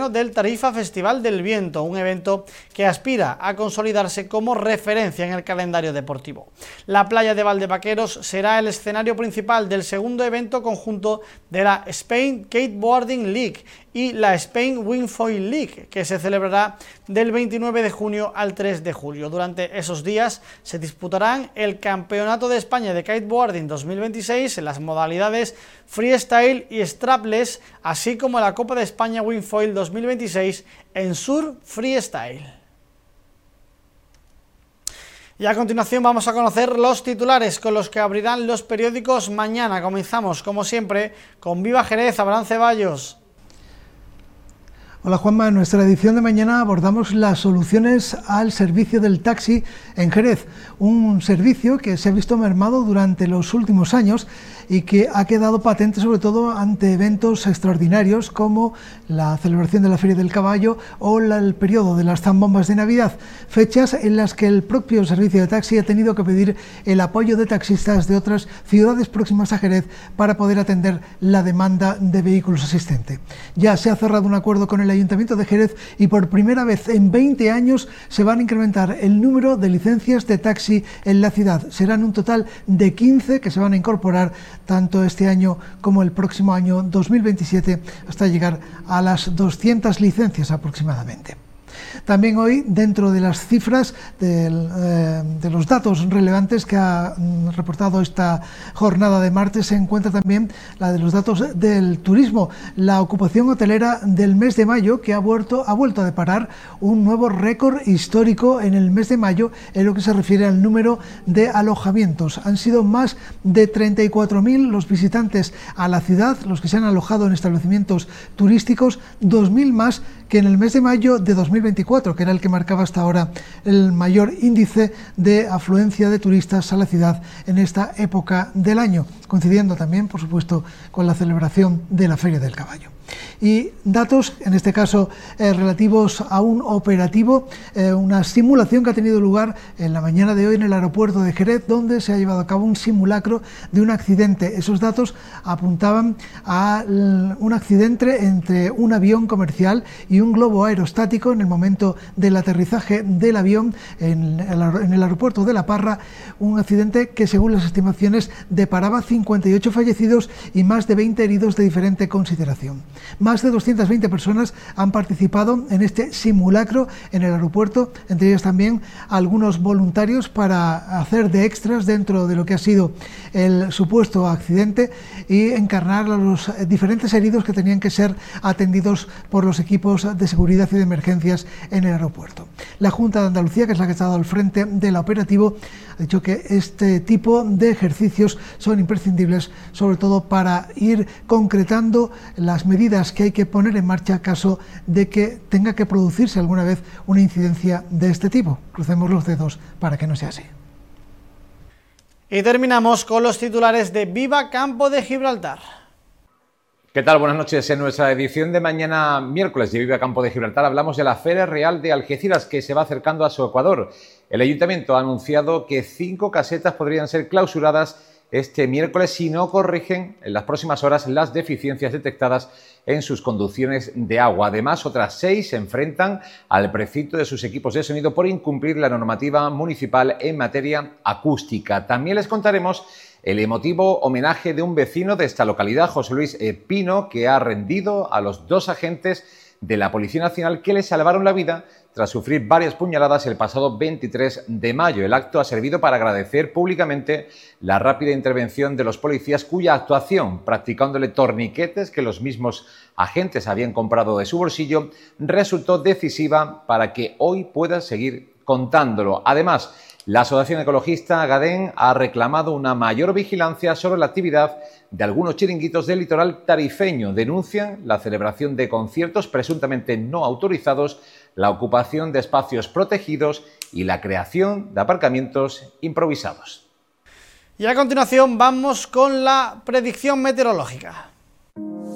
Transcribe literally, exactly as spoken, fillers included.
seno del Tarifa Festival del Viento, un evento que aspira a consolidarse como referencia en el calendario deportivo. La playa de Valdevaqueros será el escenario principal del segundo evento conjunto de la Spain Skateboarding League y la Spain Wingfoil League, que se celebrará del veintinueve de junio al tres de julio. Durante esos días se disputarán el Campeonato de España de Kiteboarding dos mil veintiséis en las modalidades freestyle y strapless, así como la Copa de España Wingfoil dos mil veintiséis en surf freestyle. Y a continuación vamos a conocer los titulares con los que abrirán los periódicos mañana. Comenzamos, como siempre, con Viva Jerez. Abraham Ceballos. Hola Juanma, en nuestra edición de mañana abordamos las soluciones al servicio del taxi en Jerez, un servicio que se ha visto mermado durante los últimos años y que ha quedado patente sobre todo ante eventos extraordinarios como la celebración de la Feria del Caballo o la, el periodo de las zambombas de Navidad, fechas en las que el propio servicio de taxi ha tenido que pedir el apoyo de taxistas de otras ciudades próximas a Jerez para poder atender la demanda de vehículos asistente. Ya se ha cerrado un acuerdo con el Ayuntamiento de Jerez y por primera vez en veinte años se van a incrementar el número de licencias de taxi en la ciudad. Serán un total de quince que se van a incorporar tanto este año como el próximo año dos mil veintisiete hasta llegar a las doscientas licencias aproximadamente. También hoy, dentro de las cifras del, eh, de los datos relevantes que ha mm, reportado esta jornada de martes, se encuentra también la de los datos del turismo. La ocupación hotelera del mes de mayo, que ha vuelto, ha vuelto a deparar un nuevo récord histórico en el mes de mayo en lo que se refiere al número de alojamientos. Han sido más de treinta y cuatro mil los visitantes a la ciudad, los que se han alojado en establecimientos turísticos, dos mil más que en el mes de mayo de dos mil veinticuatro, que era el que marcaba hasta ahora el mayor índice de afluencia de turistas a la ciudad en esta época del año, coincidiendo también, por supuesto, con la celebración de la Feria del Caballo. Y datos, en este caso, eh, relativos a un operativo, eh, una simulación que ha tenido lugar en la mañana de hoy en el aeropuerto de Jerez, donde se ha llevado a cabo un simulacro de un accidente. Esos datos apuntaban a un accidente entre un avión comercial y un globo aerostático en el momento del aterrizaje del avión en el, en el aeropuerto de La Parra, un accidente que, según las estimaciones, deparaba cincuenta y ocho fallecidos y más de veinte heridos de diferente consideración. Más de doscientas veinte personas han participado en este simulacro en el aeropuerto, entre ellas también algunos voluntarios para hacer de extras dentro de lo que ha sido el supuesto accidente y encarnar a los diferentes heridos que tenían que ser atendidos por los equipos de seguridad y de emergencias en el aeropuerto. La Junta de Andalucía, que es la que ha estado al frente del operativo, ha dicho que este tipo de ejercicios son imprescindibles, sobre todo para ir concretando las medidas que hay que poner en marcha caso de que tenga que producirse alguna vez una incidencia de este tipo. Crucemos los dedos para que no sea así. Y terminamos con los titulares de Viva Campo de Gibraltar. ¿Qué tal? Buenas noches. En nuestra edición de mañana miércoles de Viva Campo de Gibraltar hablamos de la Feria Real de Algeciras, que se va acercando a su ecuador. El Ayuntamiento ha anunciado que cinco casetas podrían ser clausuradas este miércoles si no corrigen en las próximas horas las deficiencias detectadas en sus conducciones de agua. Además, otras seis se enfrentan al precinto de sus equipos de sonido por incumplir la normativa municipal en materia acústica. También les contaremos el emotivo homenaje de un vecino de esta localidad, José Luis Pino, que ha rendido a los dos agentes de la Policía Nacional que le salvaron la vida tras sufrir varias puñaladas el pasado veintitrés de mayo. El acto ha servido para agradecer públicamente la rápida intervención de los policías, cuya actuación, practicándole torniquetes que los mismos agentes habían comprado de su bolsillo, resultó decisiva para que hoy pueda seguir contándolo. Además, la Asociación Ecologista Agadén ha reclamado una mayor vigilancia sobre la actividad de algunos chiringuitos del litoral tarifeño. Denuncian la celebración de conciertos presuntamente no autorizados, la ocupación de espacios protegidos y la creación de aparcamientos improvisados. Y a continuación vamos con la predicción meteorológica.